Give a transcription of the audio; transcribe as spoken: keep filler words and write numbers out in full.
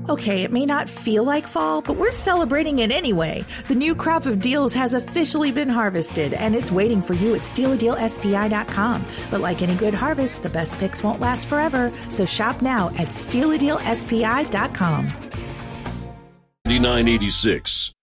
Okay, it may not feel like fall, but we're celebrating it anyway. The new crop of deals has officially been harvested, and it's waiting for you at steal a deal S P I dot com. But like any good harvest, the best picks won't last forever, so shop now at steal a deal S P I dot com. ninety-nine eighty-six